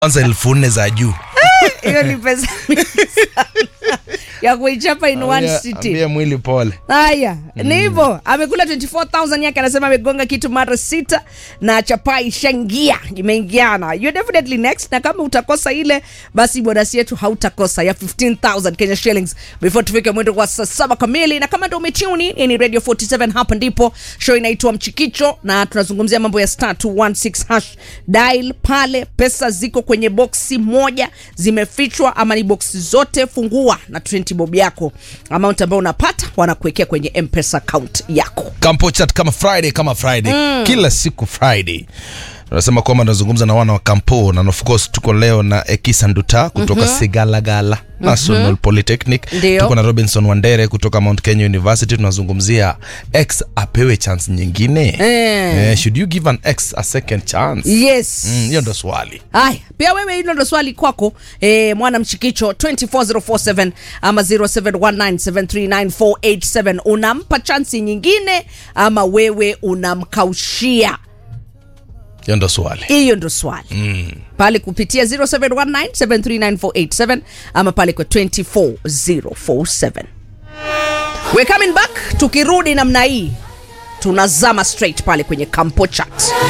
Kwanza 1400 za juu. Hiyo ni pesa ya kuichapa in one city. Ambia mwili pole. Haya, ni hivyo. Amekula 24,000 yake, anasema amegonga kitu mara 6 na chapa ishaingia, imeingiana. You definitely next, na kama utakosa ile basi bonus yetu hautakosa ya 15,000 Kenya shillings before tufike mwendo kwa saa 7 kamili. Na kama ndio umetune in Radio 47, hapa ndipo show inaitwa Mchikicho na tunazungumzia mambo ya star 216 hash dial pale. Pesa ziko kwenye boxi moja, zimefichwa ama ni boxi zote, fungua na 20 bob yako. Amount ambayo unapata wanakuwekea kwenye M-Pesa account yako. Kampo chat kama Friday. Kila siku Friday. Tunasema kwamba tunazungumza na wana wa Kampo, na of course tuko leo na Ekisa Nduta kutoka Sigalagala National Polytechnic. Tuko na Robinson Wandere kutoka Mount Kenya University. Tunazungumzia X apewe chance nyingine. Should you give an X a second chance? Yes. Hiyo ndo swali. Haya, pia wewe hilo ndo swali kwako. Mwana Mchikicho 24047 ama 0719739487. Unampa chance nyingine ama wewe unamkaushia? Hiyo ndo swali. Hiyo ndo swali. Pale kupitia 0719739487 ama pale kwa 24047. We're coming back. Tukirudi namna hii tunazama straight pale kwenye Kampo Chat.